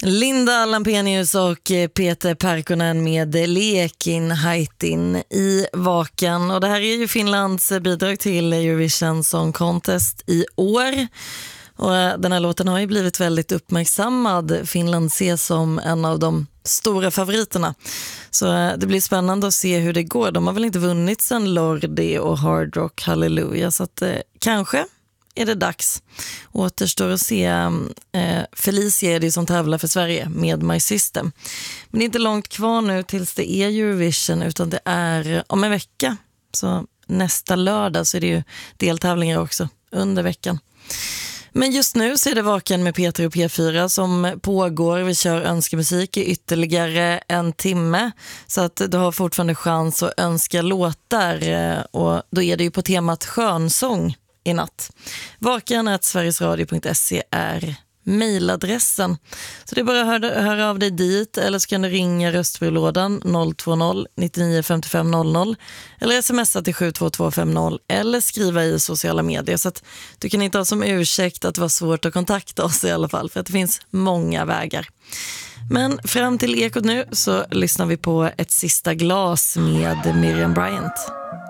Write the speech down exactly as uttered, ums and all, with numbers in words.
Linda Lampenius och Peter Parkkonen med Lekin Haitin i Vaken. Och det här är ju Finlands bidrag till Eurovision Song Contest i år. Och den här låten har ju blivit väldigt uppmärksammad. Finland ses som en av de stora favoriterna. Så det blir spännande att se hur det går. De har väl inte vunnit sedan Lordi och Hard Rock Hallelujah. Så att eh, kanske är det dags. Återstår att se. Eh, Felicia är det som tävlar för Sverige med My System. Men det är inte långt kvar nu tills det är Eurovision, utan det är om en vecka. Så nästa lördag så är det ju deltävlingar också under veckan. Men just nu så är det Vaken med Peter och P fyra som pågår. Vi kör önskemusik i ytterligare en timme. Så att du har fortfarande chans att önska låtar. Och då är det ju på temat skönsång i natt. Vaken at sverigesradio punkt se är mejladressen. Så det är bara att höra, höra av dig dit, eller så kan du ringa röstbrevlådan noll två noll nittionio femtiofem noll noll eller smsa till sju två två fem noll eller skriva i sociala medier, så att du kan inte ha som ursäkt att det var svårt att kontakta oss i alla fall, för att det finns många vägar. Men fram till Ekot nu så lyssnar vi på Ett sista glas med Miriam Bryant.